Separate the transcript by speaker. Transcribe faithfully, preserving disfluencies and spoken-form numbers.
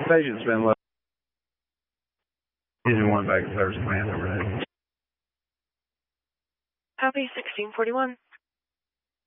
Speaker 1: Patient's been left. Engine one back to service command over there.
Speaker 2: Copy sixteen forty-one.